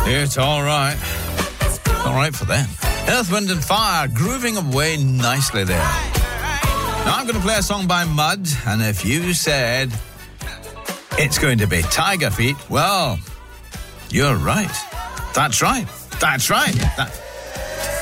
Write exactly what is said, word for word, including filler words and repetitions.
It's all right. All right for them. Earth, Wind and Fire, grooving away nicely there. Now I'm going to play a song by Mud, and if you said it's going to be Tiger Feet, well, you're right. That's right. That's right. That,